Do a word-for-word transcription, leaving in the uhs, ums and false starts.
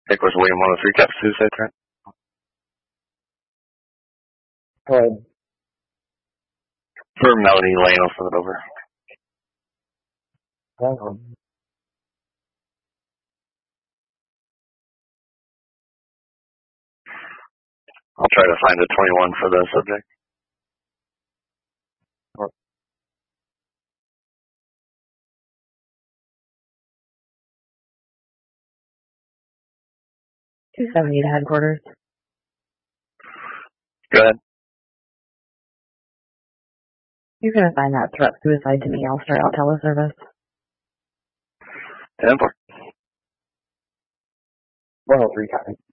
think was William one oh three cap suicide threat. Go ahead. For Melanie Lane, I'll send it over. Hang on. I'll try to find a twenty-one for the subject. two seventy to headquarters. Go ahead. You're going to find that threat suicide to me. I'll start out teleservice. ten four. one oh three copy.